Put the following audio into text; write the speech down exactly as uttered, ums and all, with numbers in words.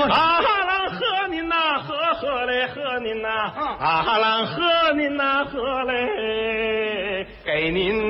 啊郎和您呐，喝喝嘞，和您呐，啊郎和您呐，喝嘞，给您